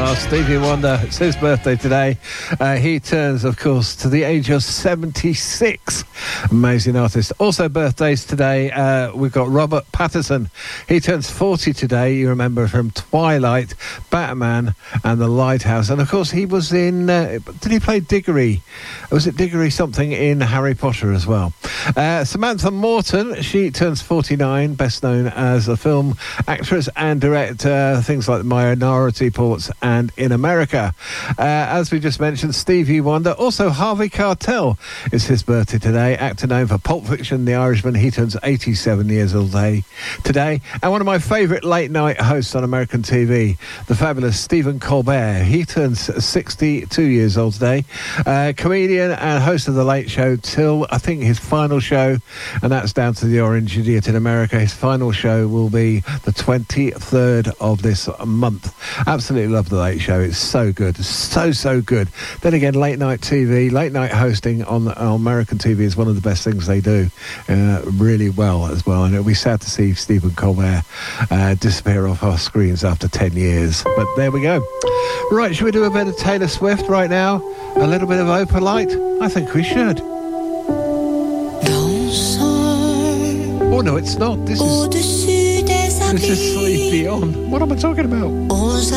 Stevie Wonder. It's his birthday today. He turns, of course, to the age of 76. Amazing artist. Also birthdays today, we've got Robert Pattinson. He turns 40 today. You remember from Twilight, Batman and The Lighthouse. And, of course, he was in... did he play Diggory? Was it Diggory something in Harry Potter as well? Samantha Morton, she turns 49, best known as a film actress and director, things like Minority Reports and In America. As we just mentioned, Stevie Wonder. Also, Harvey Keitel is his birthday today. Actor known for Pulp Fiction, The Irishman. He turns 87 years old today. And one of my favourite late-night hosts on American TV, the fabulous Stephen Colbert. He turns 62 years old today. Comedian and host of The Late Show till, I think, his final show, and that's down to the Orange Idiot in America. His final show will be the 23rd of this month. Absolutely love The Late Show. It's so good. So good. Then again, late night TV, late night hosting on American TV is one of the best things they do really well as well. And it'll be sad to see Stephen Colbert disappear off our screens after 10 years. But there we go. Right, should we do a bit of Taylor Swift right now? A little bit of Opalite? I think we should. Oh no, it's not. This is Celine Dion. What am I talking about?